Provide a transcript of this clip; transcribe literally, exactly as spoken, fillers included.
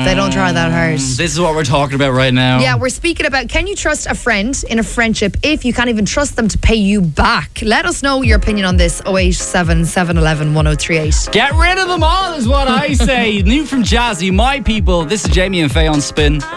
They don't try that hard. This is what we're talking about right now. Yeah, we're speaking about, can you trust a friend in a friendship if you can't even trust them to pay you back? Let us know your opinion on this. oh eight seven, seven one one, one oh three eight. Get rid of them all is what I say. New from Jazzy, My People. This is Jamie and Faye on Spin.